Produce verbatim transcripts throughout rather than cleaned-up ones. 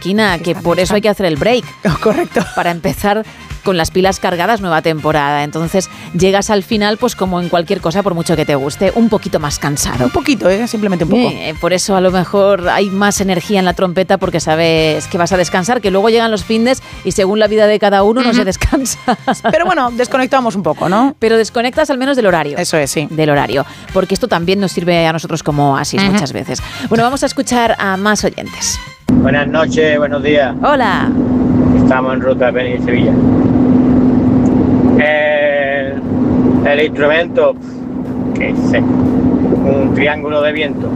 esquina, que por eso hay que hacer el break. Oh, correcto. Para empezar con las pilas cargadas, nueva temporada. Entonces llegas al final, pues como en cualquier cosa, por mucho que te guste, un poquito más cansado. Un poquito, ¿eh? Simplemente un poco. Eh, por eso a lo mejor hay más energía en la trompeta, porque sabes que vas a descansar, que luego llegan los findes y según la vida de cada uno uh-huh. no se descansa. Pero bueno, desconectamos un poco, ¿no? Pero desconectas al menos del horario. Eso es, sí. Del horario. Porque esto también nos sirve a nosotros como oasis uh-huh. muchas veces. Bueno, vamos a escuchar a más oyentes. Buenas noches, buenos días. Hola. Estamos en ruta de venir a Sevilla. El, el instrumento, qué sé, un triángulo de viento.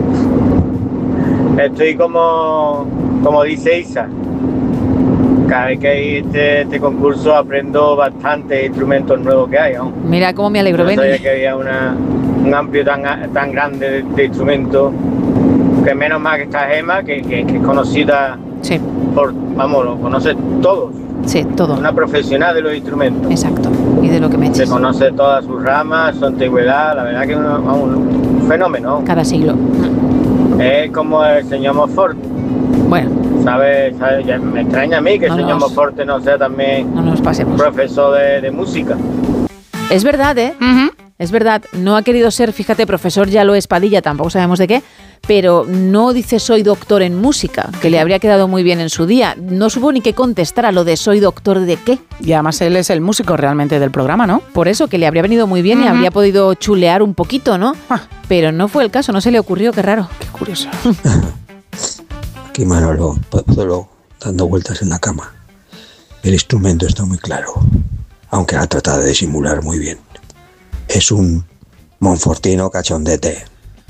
Estoy como, como dice Isa, cada vez que hay este, este concurso aprendo bastantes instrumentos nuevos que hay, ¿no? Mira cómo me alegro, no Beni. sabía que había una, un amplio tan, tan grande de, de instrumentos, que menos mal que está Gemma, que, que, que es conocida sí. por, vamos, lo conoce todos. Sí, todo. Una profesional de los instrumentos. Exacto. Y de lo que me eches. Se conoce todas sus ramas, su antigüedad, la verdad que es un, un, un fenómeno. Cada siglo. Es como el señor Monforte. Bueno. ¿Sabes? ¿Sabe? Ya me extraña a mí que no el señor nos, Monforte no sea también no nos pasemos. profesor de, de música. Es verdad, ¿eh? Uh-huh. Es verdad. No ha querido ser, fíjate, profesor ya lo es Padilla, tampoco sabemos de qué, pero no dice soy doctor en música, que le habría quedado muy bien en su día. No supo ni qué contestar a lo de soy doctor de qué. Y además él es el músico realmente del programa, ¿no? Por eso, que le habría venido muy bien uh-huh. y habría podido chulear un poquito, ¿no? Ah. Pero no fue el caso, no se le ocurrió, qué raro. Qué curioso. Aquí Manolo, Pozuelo, dando vueltas en la cama. El instrumento está muy claro, aunque ha tratado de simular muy bien. Es un monfortino cachondete.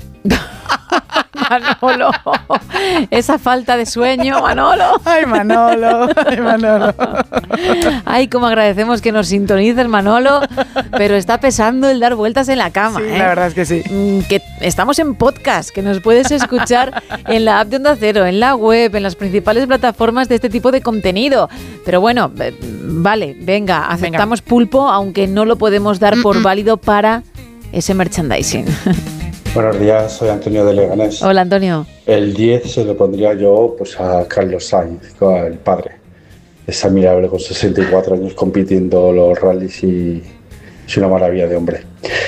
Manolo, esa falta de sueño, Manolo. Ay, Manolo, ay, Manolo. Ay, cómo agradecemos que nos sintonices, Manolo, pero está pesando el dar vueltas en la cama. Sí, ¿eh? La verdad es que sí. Que estamos en podcast, que nos puedes escuchar en la app de Onda Cero, en la web, en las principales plataformas de este tipo de contenido. Pero bueno, vale, venga, aceptamos venga. Pulpo, aunque no lo podemos dar por válido para ese merchandising. Buenos días, soy Antonio de Leganés. Hola, Antonio. El diez se lo pondría yo pues a Carlos Sainz, el padre. Es admirable con sesenta y cuatro años compitiendo los rallies y es una maravilla de hombre.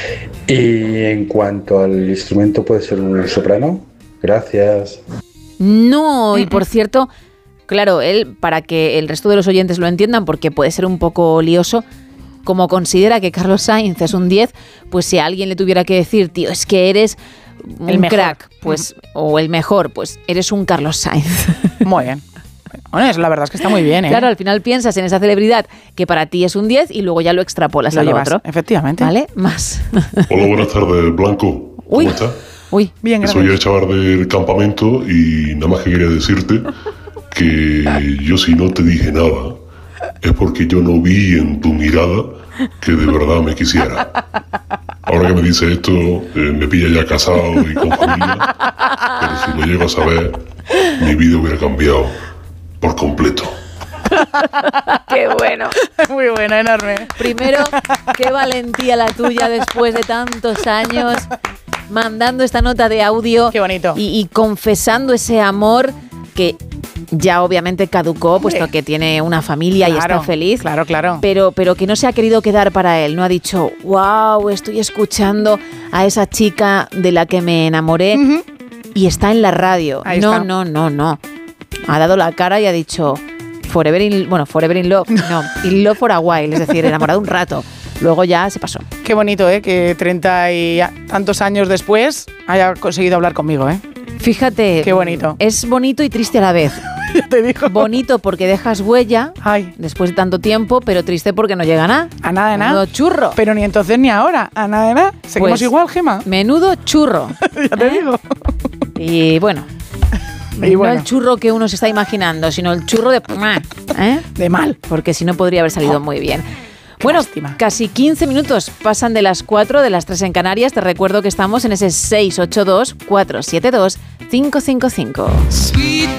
Y en cuanto al instrumento, ¿puede ser un soprano? Gracias. No, y por cierto, claro, él, para que el resto de los oyentes lo entiendan, porque puede ser un poco lioso, como considera que Carlos Sainz es un diez, pues si a alguien le tuviera que decir, tío, es que eres un el crack, pues, uh-huh. o el mejor, pues eres un Carlos Sainz. Muy bien. Bueno, la verdad es que está muy bien, ¿eh? Claro, al final piensas en esa celebridad que para ti es un diez y luego ya lo extrapolas lo al llevas, otro. Efectivamente. ¿Vale? Más. Hola, buenas tardes, Blanco. ¿Cómo Uy. estás? Uy, bien, gracias. Soy el chaval del campamento y nada más que quería decirte que yo si no te dije nada es porque yo no vi en tu mirada que de verdad me quisiera. Ahora que me dice esto, eh, me pilla ya casado y con familia, pero si lo llego a saber, mi vida hubiera cambiado por completo. Qué bueno. Muy bueno, enorme. Primero, qué valentía la tuya después de tantos años, mandando esta nota de audio. Qué bonito. Y, y confesando ese amor que ya obviamente caducó, puesto que tiene una familia claro, y está feliz. Claro, claro. Pero, pero que no se ha querido quedar para él. No ha dicho, wow, estoy escuchando a esa chica de la que me enamoré uh-huh. y está en la radio. Ahí no, está. no, no, no. Ha dado la cara y ha dicho, forever in, bueno, forever in love. No, in love for a while, es decir, enamorado un rato. Luego ya se pasó. Qué bonito, ¿eh? Que treinta y tantos años después haya conseguido hablar conmigo, ¿eh? Fíjate. Qué bonito. Es bonito y triste a la vez. Ya te digo. Bonito porque dejas huella Ay. después de tanto tiempo, pero triste porque no llega a nada. A nada de nada. Menudo churro. Pero ni entonces ni ahora. A nada de nada. Seguimos pues, igual, Gema. Menudo churro. Ya te ¿eh? digo. Y bueno. Y no bueno. el churro que uno se está imaginando, sino el churro de... ¿eh? De mal. Porque si no podría haber salido oh. muy bien. Qué bueno, lástima. Casi quince minutos pasan de las cuatro, de las tres en Canarias. Te recuerdo que estamos en ese seis ocho dos, cuatro siete dos, cinco cinco cinco.